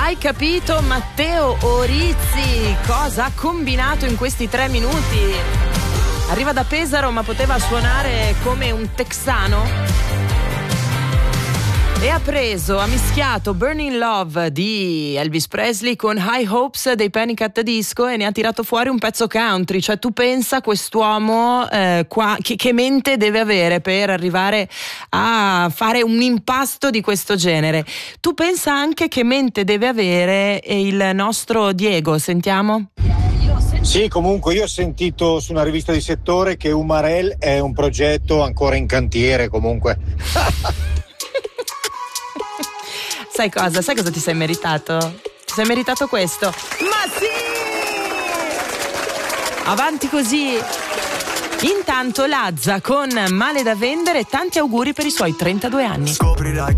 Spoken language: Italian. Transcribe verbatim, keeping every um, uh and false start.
Hai capito, Matteo Orizzi, cosa ha combinato in questi tre minuti? Arriva da Pesaro, ma poteva suonare come un texano? E ha preso, ha mischiato Burning Love di Elvis Presley con High Hopes dei Panic! At the Disco e ne ha tirato fuori un pezzo country. Cioè, tu pensa quest'uomo eh, qua, che, che mente deve avere per arrivare a fare un impasto di questo genere. Tu pensa anche che mente deve avere il nostro Diego. Sentiamo? Sì, comunque io ho sentito su una rivista di settore che Umarell è un progetto ancora in cantiere comunque. Sai cosa? Sai cosa ti sei meritato? Ti sei meritato questo. Ma sì! Avanti così. Intanto Lazza con Male da vendere, tanti auguri per i suoi trentadue anni. Scoprirai